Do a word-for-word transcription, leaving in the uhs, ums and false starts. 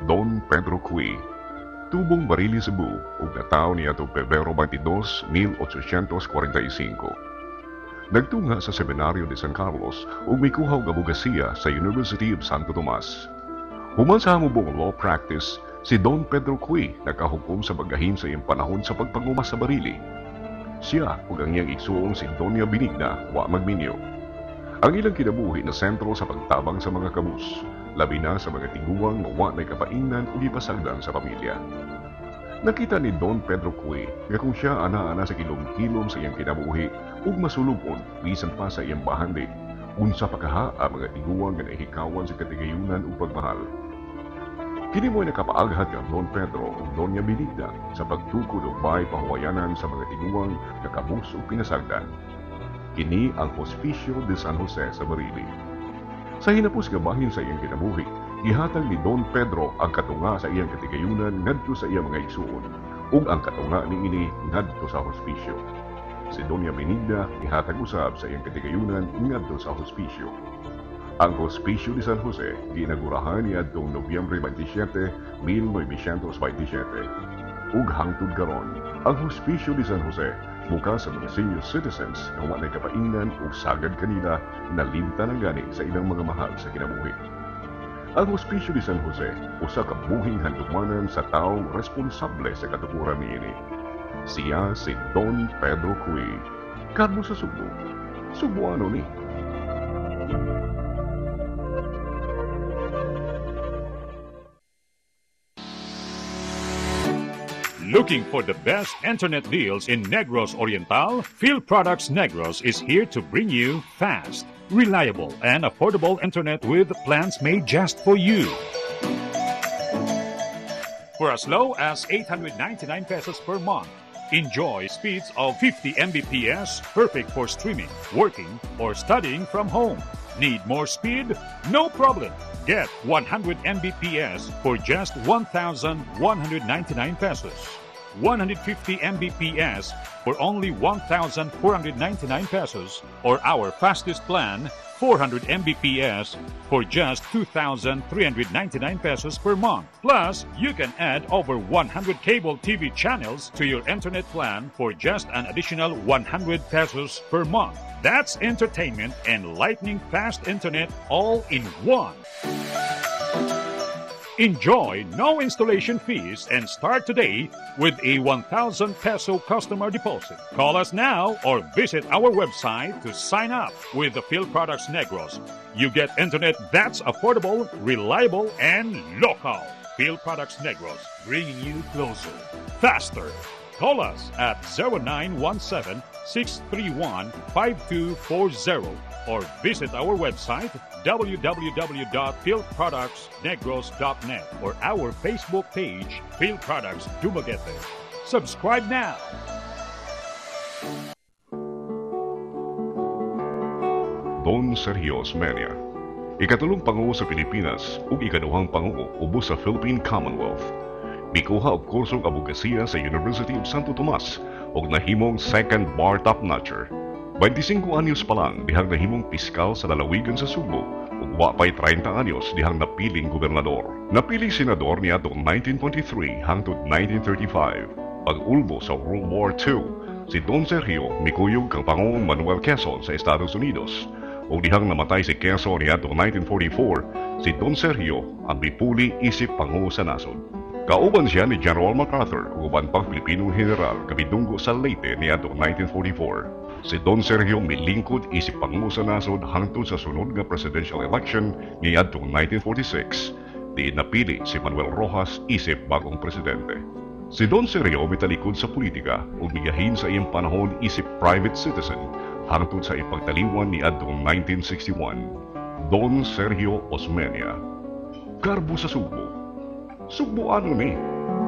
Don Pedro Cui, tubong Barili, Cebu, ug natawo niya to Pebrero twenty-dos, eighteen forty-five. Nagtunga sa Seminario de San Carlos ug mikuha og abogasiya sa University of Santo Tomas. Human sa hamubong law practice, si Don Pedro Cui nakahukom sa bagahin sa iyang panahon sa pagpangumas sa barili. Siya ug ang iyang igsuong si Doña Benigna wa magminyo. Ang ilang kinabuhi na sentro sa pagtabang sa mga kabus, labi na sa mga tiguang na wa may kapaingnan o ipasagdan sa pamilya. Nakita ni Don Pedro Cui nga kung siya ana-ana sa kilom-kilom sa iyang kinabuhi ug masulubon bisan pa sa iyang bahandi, unsa pa kaha ang mga tiguang nga nahikawan sa katigayunan ug pagmahal. Kini mo'y nakapaaghat kang Don Pedro ug Doña Benigna sa pagtukod ug bay pahuwayanan sa mga tiguang nga kabus ug pinasagdan. Kini ang Hospicio de San Jose sa Barili. Sa hinapos nga bahin sa iyang kinabuhi, ihatag ni Don Pedro ang katunga sa iyang katigayunan ngadto sa iyang mga igsuon ug ang katunga niini ngadto sa hospicio. Si Doña Benigna ihatag usab sa iyang katigayunan ngadto sa hospicio. Ang Hospicio de San Jose ginagurahan niadtong Nobyembre twenty-seven, nineteen twenty-seven. Ug hangtod karon, ang Hospicio de San Jose bukas sa mga senior citizens na wala kapaingnan o sagad kanila na limta ng gani sa ilang mga mahal sa kinabuhi. Ang Hospicio de San Jose, usa ka buhing handumanan sa taong responsable sa katukuran niini. Siya si Don Pedro Cui. Kadmo sa Subo. Subuano ni. Looking for the best internet deals in Negros Oriental? Phil Products Negros is here to bring you fast, reliable, and affordable internet with plans made just for you. For as low as eight hundred ninety-nine pesos per month, enjoy speeds of fifty megabits per second, perfect for streaming, working, or studying from home. Need more speed? No problem. Get one hundred megabits per second for just one thousand one hundred ninety-nine pesos. one hundred fifty megabits per second for only one thousand four hundred ninety-nine pesos, or our fastest plan, four hundred megabits per second for just two thousand three hundred ninety-nine pesos per month. Plus, you can add over one hundred cable T V channels to your internet plan for just an additional one hundred pesos per month. That's entertainment and lightning fast internet all in one. Enjoy no installation fees and start today with a one thousand peso customer deposit. Call us now or visit our website to sign up with the Phil Products Negros. You get internet that's affordable, reliable, and local. Phil Products Negros, bringing you closer, faster. Call us at zero nine one seven, six three one, five two four zero or visit our website w w w dot phil products negros dot net or our Facebook page, Phil Products Dumaguete. Subscribe now. Don Sergio Osmeña, ikatulong Pangulo sa Pilipinas ug ikaduhang Pangulo ubos sa Philippine Commonwealth. Mikuha og kursong abogasiya sa University of Santo Tomas ug nahimong second bar top-notcher. twenty-five anyos pa lang dihang nahimong piskal sa lalawigan sa Subo ug wa pay thirty anyos dihang napiling gobernador. Napiling senador niya atong nineteen twenty-three hangtod nineteen thirty-five. Pag-ulbo sa World War Two, si Don Sergio mikuyog kang Pangulong Manuel Quezon sa Estados Unidos. Ug dihang namatay si Quezon niya atong nineteen forty-four, si Don Sergio ang mipuli isip Pangulo sa nasod. Kauban siya ni General MacArthur ug uban pang Pilipinong general kabidunggo sa Leyte niya atong nineteen forty-four. Si Don Sergio milingkod isip Pangulo sa nasod hangtod sa sunod nga presidential election niya atong nineteen forty-six. Di napili si Manuel Rojas isip bagong presidente. Si Don Sergio mitalikod sa politika ug migahin sa iyang panahon isip private citizen hangtod sa ipagtaliwan ni atong nineteen sixty-one. Don Sergio Osmeña. Karbo sa Subo. Subuano ni.